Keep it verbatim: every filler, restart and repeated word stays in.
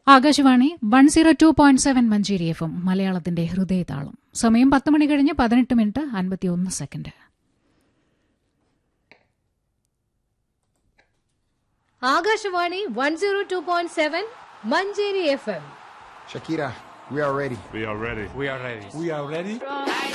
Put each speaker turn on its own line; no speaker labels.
Akashvani one zero two point seven Manjeri F M മലയാളത്തിന്റെ ഹൃദയതാളം. സമയം പത്ത് മണി കഴിഞ്ഞ് പതിനെട്ട് മിനിറ്റ് അൻപത്തിയൊന്ന് second.
Akashvani one zero two point seven Manjeri F M.
Shakira, we are ready.
We are ready.
We are ready.
We are ready.